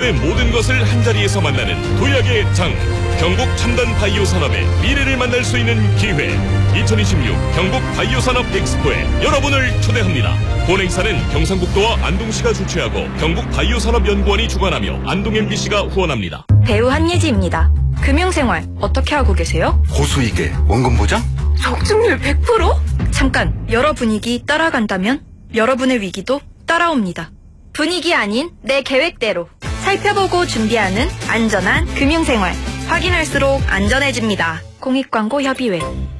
여러분의 모든 것을 한자리에서 만나는 도약의 장, 경북 첨단 바이오 산업의 미래를 만날 수 있는 기회. 2026 경북 바이오 산업 엑스포에 여러분을 초대합니다. 본 행사는 경상북도와 안동시가 주최하고 경북 바이오 산업 연구원이 주관하며 안동 MBC가 후원합니다. 배우 한예지입니다. 금융생활 어떻게 하고 계세요? 고수익에 원금 보장? 적중률 100%? 잠깐, 여러 분위기 따라간다면 여러분의 위기도 따라옵니다. 분위기 아닌 내 계획대로 살펴보고 준비하는 안전한 금융생활. 확인할수록 안전해집니다. 공익광고 협의회.